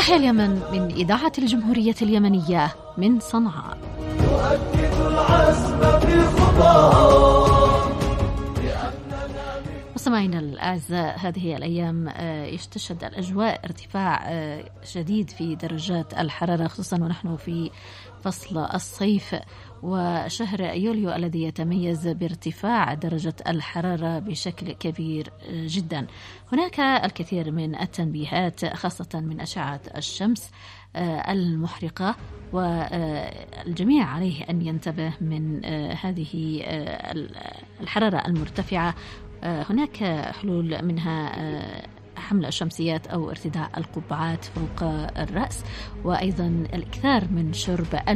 تحيا اليمن من إذاعة الجمهورية اليمنية من صنعاء. تؤكد العزم في خطاها. مستمعينا الأعزاء، هذه الأيام يشتد الأجواء ارتفاع شديد في درجات الحرارة، خصوصا ونحن في فصل الصيف وشهر يوليو الذي يتميز بارتفاع درجة الحرارة بشكل كبير جدا. هناك الكثير من التنبيهات خاصة من أشعة الشمس المحرقة، والجميع عليه أن ينتبه من هذه الحرارة المرتفعة. هناك حلول منها حمل الشمسيات أو ارتداء القبعات فوق الرأس، وأيضا الإكثار من شرب